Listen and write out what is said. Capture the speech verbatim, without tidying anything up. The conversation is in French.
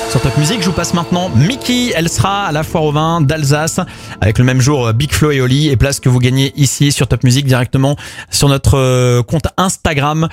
Sur Top Music, je vous passe maintenant Mickey. Elle sera à la foire au vin d'Alsace avec le même jour Big Flo et Oli, et place que vous gagnez ici sur Top Music directement sur notre compte Instagram.